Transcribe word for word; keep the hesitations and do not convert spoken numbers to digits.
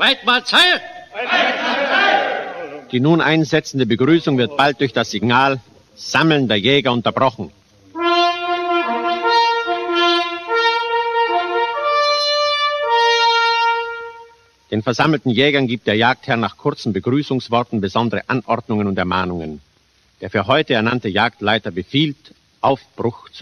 Weit mal Zeil! Die nun einsetzende Begrüßung wird bald durch das Signal Sammeln der Jäger unterbrochen. Den versammelten Jägern gibt der Jagdherr nach kurzen Begrüßungsworten besondere Anordnungen und Ermahnungen. Der für heute ernannte Jagdleiter befiehlt, Aufbruch zu